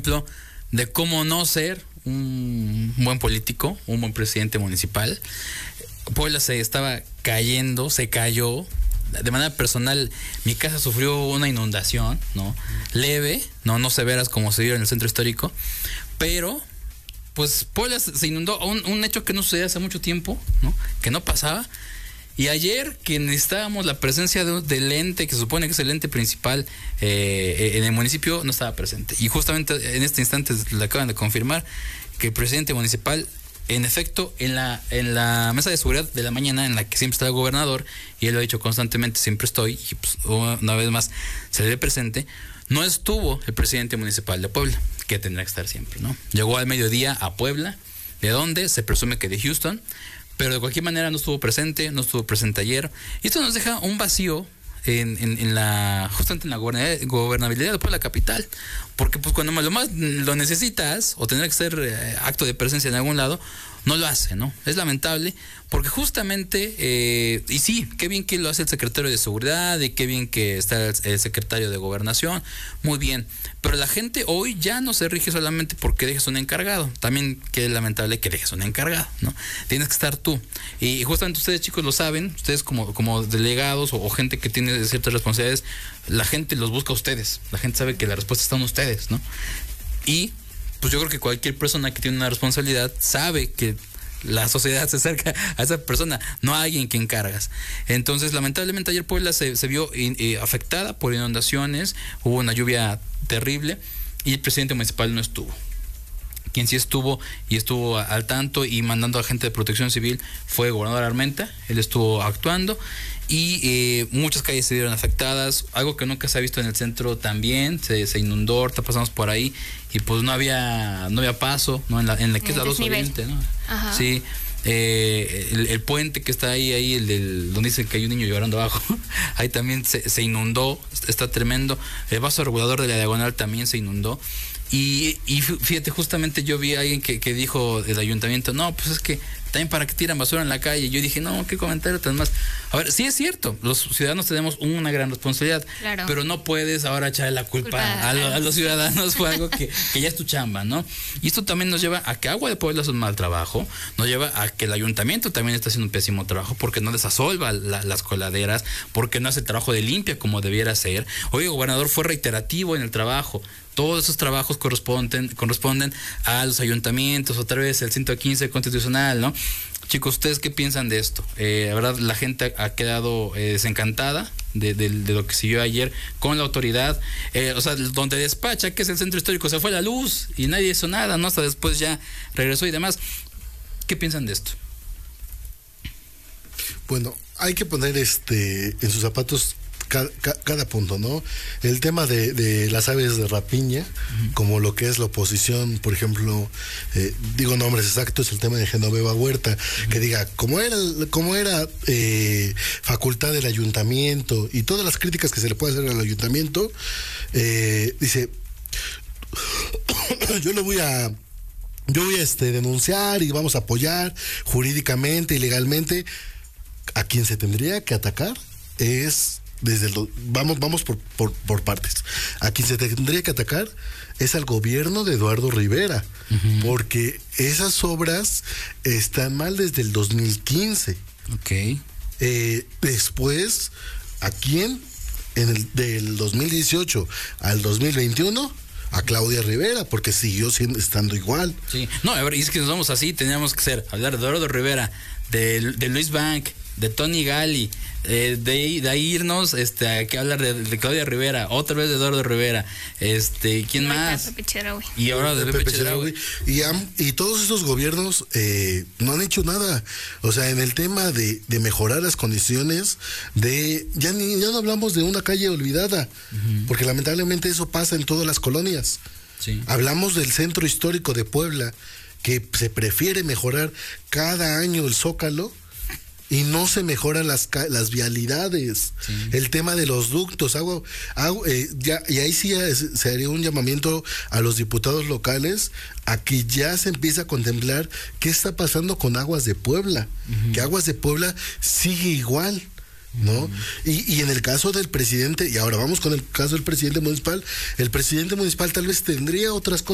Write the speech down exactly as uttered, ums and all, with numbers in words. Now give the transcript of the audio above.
ejemplo de cómo no ser un buen político, un buen presidente municipal. Puebla se estaba cayendo, se cayó. De manera personal, mi casa sufrió una inundación, ¿no? Leve, no, no severas como se vio en el centro histórico, pero pues Puebla se inundó, un, un hecho que no sucedía hace mucho tiempo, ¿no? Que no pasaba. Y ayer que necesitábamos la presencia de, del ente, que se supone que es el ente principal eh, en el municipio, no estaba presente. Y justamente en este instante le acaban de confirmar que el presidente municipal, en efecto, en la en la mesa de seguridad de la mañana, en la que siempre está el gobernador, y él lo ha dicho constantemente, siempre estoy, y pues una vez más se le ve presente, no estuvo el presidente municipal de Puebla, que tendrá que estar siempre, ¿no? Llegó al mediodía a Puebla, ¿de dónde? Se presume que de Houston, pero de cualquier manera no estuvo presente, no estuvo presente ayer, y esto nos deja un vacío en, en, en la, justamente en la gobernabilidad de Puebla capital, porque pues cuando lo más lo necesitas, o tener que ser eh, acto de presencia en algún lado, no lo hace, ¿no? Es lamentable, porque justamente, eh, y sí, qué bien que lo hace el secretario de Seguridad, y qué bien que está el, el secretario de Gobernación, muy bien, pero la gente hoy ya no se rige solamente porque dejes un encargado, también que es lamentable que dejes un encargado, ¿no? Tienes que estar tú, y justamente ustedes, chicos, lo saben, ustedes como, como delegados o, o gente que tiene ciertas responsabilidades, la gente los busca a ustedes, la gente sabe que la respuesta está en ustedes, ¿no? Y pues yo creo que cualquier persona que tiene una responsabilidad sabe que la sociedad se acerca a esa persona, no a alguien que encargas. Entonces, lamentablemente ayer Puebla se, se vio in, eh, afectada por inundaciones, hubo una lluvia terrible y el presidente municipal no estuvo. Quien sí estuvo y estuvo al tanto y mandando a gente de protección civil fue el gobernador Armenta, él estuvo actuando. Y eh, muchas calles se vieron afectadas, algo que nunca se ha visto en el centro también, se, se inundó, ahorita pasamos por ahí y pues no había no había paso, ¿no? En la, en la que es la dos Oriente, ¿no? Ajá. Sí, eh, el, el puente que está ahí, ahí el del, donde dicen que hay un niño llorando abajo, ahí también se, se inundó, está tremendo, el vaso regulador de la diagonal también se inundó. Y, y fíjate, justamente yo vi a alguien que, que dijo del ayuntamiento, no, pues es que también para que tiran basura en la calle. Yo dije, no, qué comentario tan más. A ver, sí es cierto, los ciudadanos tenemos una gran responsabilidad, claro, pero no puedes ahora echarle la culpa, culpa a, lo, a los ciudadanos, fue algo que, que ya es tu chamba, ¿no? Y esto también nos lleva a que Agua de Puebla hace un mal trabajo, nos lleva a que el ayuntamiento también está haciendo un pésimo trabajo, porque no desasolva la, las coladeras, porque no hace el trabajo de limpia como debiera ser. Hoy el gobernador fue reiterativo en el trabajo. Todos esos trabajos corresponden corresponden a los ayuntamientos, otra vez el ciento quince constitucional, ¿no? Chicos, ¿ustedes qué piensan de esto? Eh, la verdad, la gente ha quedado eh, desencantada de, de, de lo que siguió ayer con la autoridad. Eh, o sea, donde despacha, que es el centro histórico, se fue la luz y nadie hizo nada, ¿no? Hasta después ya regresó y demás. ¿Qué piensan de esto? Bueno, hay que poner este en sus zapatos Cada, cada punto, ¿no? El tema de, de las aves de rapiña, uh-huh, como lo que es la oposición, por ejemplo, eh, digo nombres exactos, el tema de Genoveva Huerta, uh-huh, que diga, como era, como era eh, facultad del ayuntamiento y todas las críticas que se le puede hacer al ayuntamiento, eh, dice, yo le voy a yo voy a este, denunciar y vamos a apoyar jurídicamente y legalmente. A quien se tendría que atacar es desde el, vamos vamos por, por por partes. A quien se tendría que atacar es al gobierno de Eduardo Rivera, uh-huh, porque esas obras están mal desde el dos mil quince. Okay. Eh, después, ¿a quién? En el del dos mil dieciocho al dos mil veintiuno, a Claudia Rivera, porque siguió siendo, estando igual. Sí, no, a ver, y es que nos vamos así, teníamos que ser, hablar de Eduardo Rivera, de, de Luis Bank, de Tony Gali, eh, de, de ahí irnos este, a que hablar de, de Claudia Rivera, otra vez de Eduardo Rivera, este, ¿quién más? Y ahora de Pepe, Pepe Chedraui. Y, y todos esos gobiernos eh, no han hecho nada. O sea, en el tema de, de mejorar las condiciones de, ya, ni, ya no hablamos de una calle olvidada, uh-huh, porque lamentablemente eso pasa en todas las colonias. Sí. Hablamos del centro histórico de Puebla, que se prefiere mejorar cada año el Zócalo, y no se mejoran las las vialidades, sí, el tema de los ductos, agua, agua eh, ya, y ahí sí se haría un llamamiento a los diputados locales a que ya se empiece a contemplar qué está pasando con Aguas de Puebla, uh-huh, que Aguas de Puebla sigue igual, ¿no? Uh-huh. Y, y en el caso del presidente, y ahora vamos con el caso del presidente municipal, el presidente municipal tal vez tendría otras cosas